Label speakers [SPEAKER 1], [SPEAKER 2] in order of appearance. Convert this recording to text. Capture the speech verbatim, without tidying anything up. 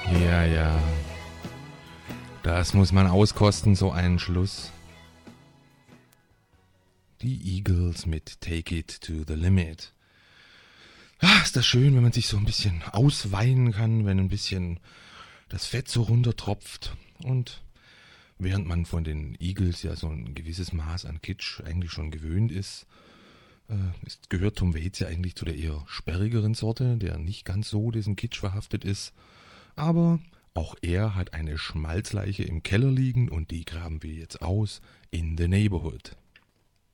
[SPEAKER 1] Ja, ja. Das muss man auskosten, so einen Schluss. Die Eagles mit Take It to the Limit. Ah, ist das schön, wenn man sich so ein bisschen ausweinen kann, wenn ein bisschen das Fett so runtertropft. Und während man von den Eagles ja so ein gewisses Maß an Kitsch eigentlich schon gewöhnt ist, äh, ist gehört Tom Waits ja eigentlich zu der eher sperrigeren Sorte, der nicht ganz so diesen Kitsch verhaftet ist. Aber auch er hat eine Schmalzleiche im Keller liegen und die graben wir jetzt aus in the Neighborhood.